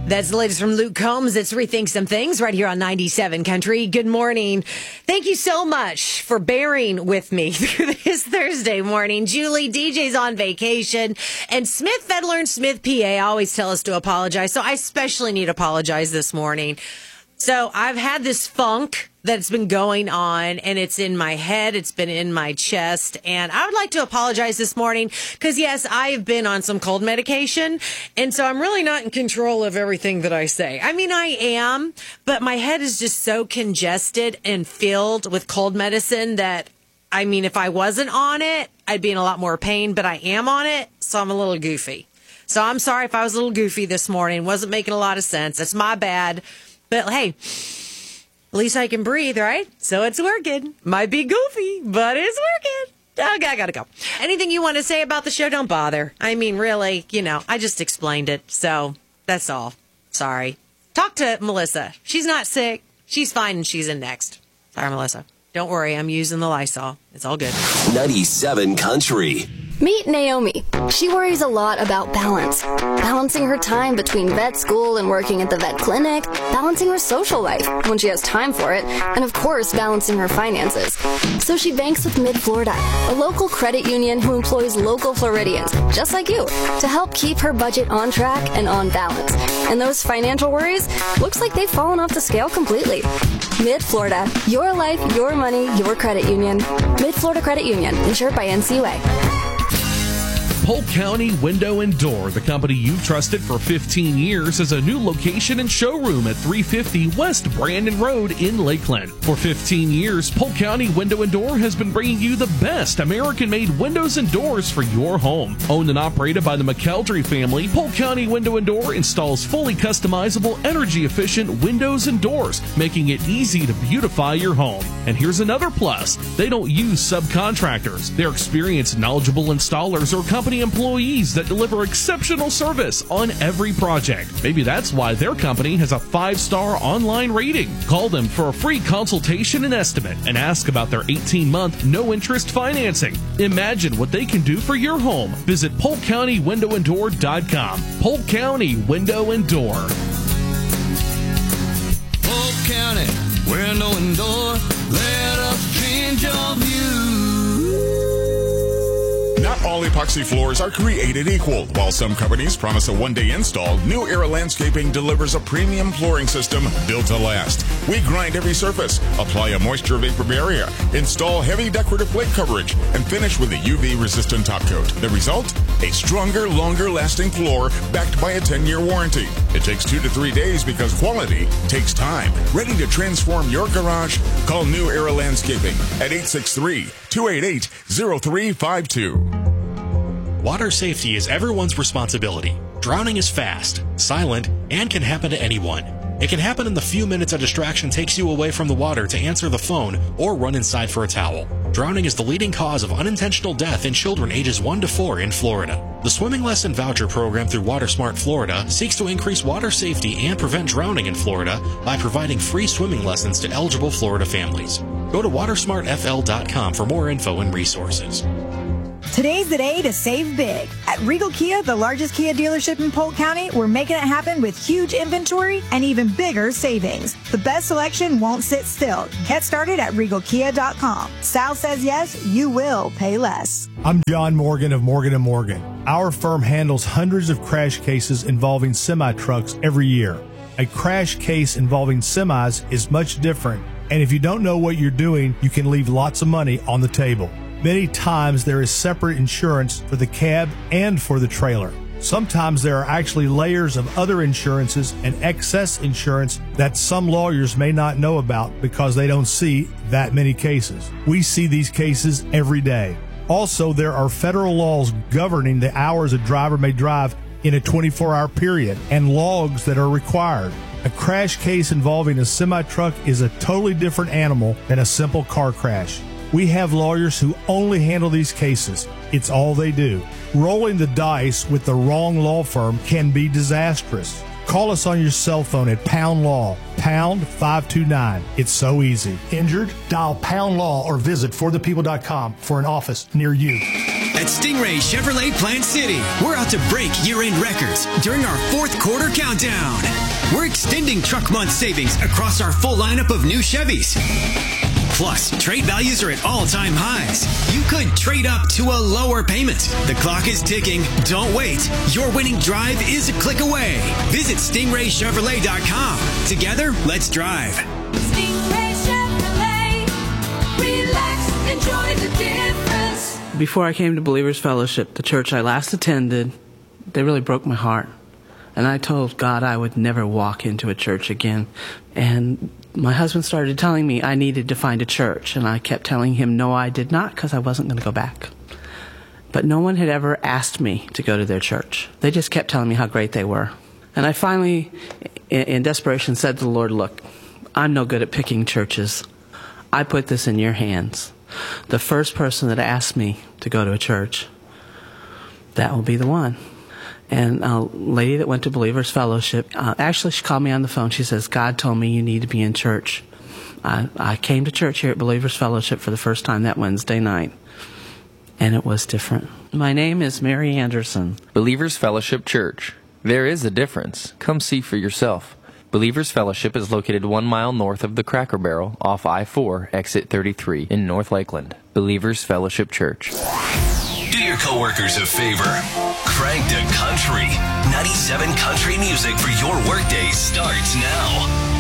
That's the latest from Luke Combs. It's Rethink Some Things right here on 97 Country. Good morning. Thank you so much for bearing with me through this Thursday morning. Julie, DJ's on vacation, and Smith, Fedler, and Smith, PA always tell us to apologize, so I especially need to apologize this morning. So I've had this funk that's been going on, and it's in my head, it's been in my chest, and I would like to apologize this morning because, yes, I've been on some cold medication, and so I'm really not in control of everything that I say. I mean, I am, but my head is just so congested and filled with cold medicine that, I mean, if I wasn't on it, I'd be in a lot more pain, but I am on it, so I'm a little goofy. So I'm sorry if I was a little goofy this morning, wasn't making a lot of sense. That's my bad. But hey, at least I can breathe, right? So it's working. Might be goofy, but it's working. Okay, I gotta go. Anything you want to say about the show, don't bother. I mean, really, I just explained it. So that's all. Sorry. Talk to Melissa. She's not sick. She's fine, and she's in next. Sorry, Melissa. Don't worry. I'm using the Lysol. It's all good. 97 Country. Meet Naomi. She worries a lot about balance. Balancing her time between vet school and working at the vet clinic, balancing her social life when she has time for it, and of course, balancing her finances. So she banks with Mid-Florida, a local credit union who employs local Floridians, just like you, to help keep her budget on track and on balance. And those financial worries, looks like they've fallen off the scale completely. Mid-Florida, your life, your money, your credit union. Mid-Florida Credit Union, insured by NCUA. Polk County Window and Door, the company you've trusted for 15 years, has a new location and showroom at 350 West Brandon Road in Lakeland. For 15 years, Polk County Window and Door has been bringing you the best American-made windows and doors for your home. Owned and operated by the McKeldry family, Polk County Window and Door installs fully customizable, energy-efficient windows and doors, making it easy to beautify your home. And here's another plus. They don't use subcontractors. They're experienced, knowledgeable installers or company employees that deliver exceptional service on every project. Maybe that's why their company has a 5-star online rating. Call them for a free consultation and estimate and ask about their 18-month no-interest financing. Imagine what they can do for your home. Visit PolkCountyWindowAndDoor.com. Polk County Window and Door. Polk County Window and Door, let us change your view. Not all epoxy floors are created equal. While some companies promise a one-day install, New Era Landscaping delivers a premium flooring system built to last. We grind every surface, apply a moisture vapor barrier, install heavy decorative plate coverage, and finish with a UV-resistant top coat. The result? A stronger, longer-lasting floor backed by a 10-year warranty. It takes 2 to 3 days because quality takes time. Ready to transform your garage? Call New Era Landscaping at 863-288-0352. Water safety is everyone's responsibility. Drowning is fast, silent, and can happen to anyone. It can happen in the few minutes a distraction takes you away from the water to answer the phone or run inside for a towel. Drowning is the leading cause of unintentional death in children ages 1 to 4 in Florida. The Swimming Lesson Voucher Program through WaterSmart Florida seeks to increase water safety and prevent drowning in Florida by providing free swimming lessons to eligible Florida families. Go to watersmartfl.com for more info and resources. Today's the day to save big. At Regal Kia, the largest Kia dealership in Polk County, we're making it happen with huge inventory and even bigger savings. The best selection won't sit still. Get started at regalkia.com. Sal says yes, you will pay less. I'm John Morgan of Morgan & Morgan. Our firm handles hundreds of crash cases involving semi-trucks every year. A crash case involving semis is much different, and if you don't know what you're doing, you can leave lots of money on the table. Many times there is separate insurance for the cab and for the trailer. Sometimes there are actually layers of other insurances and excess insurance that some lawyers may not know about because they don't see that many cases. We see these cases every day. Also, there are federal laws governing the hours a driver may drive in a 24-hour period and logs that are required. A crash case involving a semi-truck is a totally different animal than a simple car crash. We have lawyers who only handle these cases. It's all they do. Rolling the dice with the wrong law firm can be disastrous. Call us on your cell phone at Pound Law, pound 529. It's so easy. Injured? Dial Pound Law or visit forthepeople.com for an office near you. at Stingray Chevrolet Plant City. We're out to break year-end records during our fourth quarter countdown. We're extending truck month savings across our full lineup of new Chevys. Plus, trade values are at all-time highs. You could trade up to a lower payment. The clock is ticking. Don't wait. Your winning drive is a click away. Visit StingrayChevrolet.com. Together, let's drive. Stingray Chevrolet. Relax, enjoy the difference. Before I came to Believers Fellowship, the church I last attended, they really broke my heart. And I told God I would never walk into a church again. And my husband started telling me I needed to find a church. And I kept telling him no, I did not, because I wasn't going to go back. But no one had ever asked me to go to their church. They just kept telling me how great they were. And I finally, in desperation, said to the Lord, look, I'm no good at picking churches. I put this in your hands. The first person that asked me to go to a church, that will be the one. And a lady that went to Believers Fellowship, actually she called me on the phone. She says, God told me you need to be in church. I came to church here at Believers Fellowship for the first time that Wednesday night. And it was different. My name is Mary Anderson. Believers Fellowship Church. There is a difference. Come see for yourself. Believers Fellowship is located 1 mile north of the Cracker Barrel off I-4, exit 33 in North Lakeland. Believers Fellowship Church. Do your coworkers a favor. Crank to country. 97 country music for your workday starts now.